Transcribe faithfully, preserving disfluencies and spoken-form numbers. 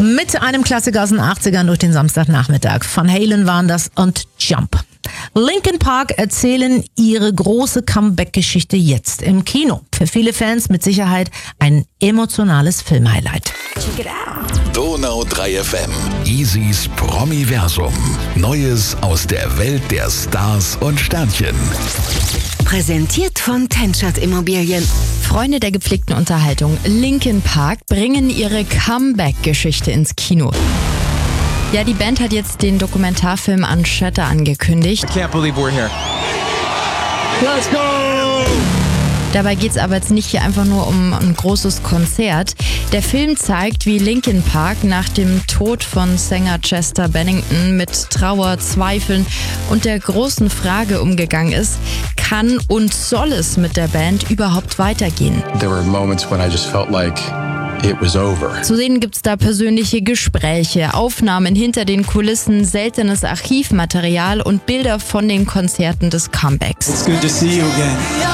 Mit einem Klassiker aus den achtzigern durch den Samstagnachmittag. Van Halen waren das und Jump. Linkin Park erzählen ihre große Comeback-Geschichte jetzt im Kino. Für viele Fans mit Sicherheit ein emotionales Filmhighlight. Donau drei F M. Easys Promiversum. Neues aus der Welt der Stars und Sternchen. Präsentiert von Tenschert Immobilien. Freunde der gepflegten Unterhaltung, Linkin Park bringen ihre Comeback-Geschichte ins Kino. Ja, die Band hat jetzt den Dokumentarfilm Unshatter angekündigt. I can't believe we're here. Let's go! Dabei geht es aber jetzt nicht hier einfach nur um ein großes Konzert. Der Film zeigt, wie Linkin Park nach dem Tod von Sänger Chester Bennington mit Trauer, Zweifeln und der großen Frage umgegangen ist, kann und soll es mit der Band überhaupt weitergehen? There were moments when I just felt like it was over. Zu sehen gibt's da persönliche Gespräche, Aufnahmen hinter den Kulissen, seltenes Archivmaterial und Bilder von den Konzerten des Comebacks. It's good to see you again.